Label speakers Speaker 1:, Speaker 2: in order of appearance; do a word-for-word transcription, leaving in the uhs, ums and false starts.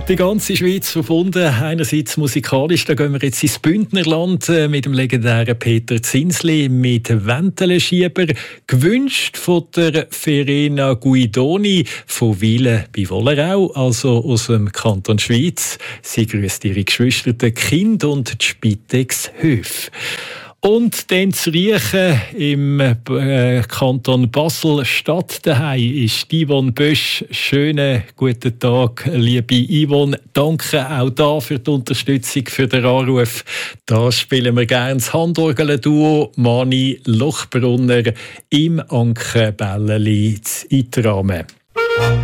Speaker 1: Die ganze Schweiz verbunden, einerseits musikalisch, da gehen wir jetzt ins Bündnerland äh, mit dem legendären Peter Zinsli mit Wentelenschieber, gewünscht von der Verena Guidoni von Wilen bei Wollerau, also aus dem Kanton Schweiz. Sie grüßt ihre Geschwister, die Kinder und die Spitex Höf. Und dann zu Riechen im äh, Kanton Basel-Stadt daheim ist Yvonne Bösch. Schönen guten Tag, liebe Yvonne. Danke auch da für die Unterstützung, für den Anruf. Da spielen wir gerne das Handorgel-Duo Mani Lochbrunner im Ankenbälleli in Tramen.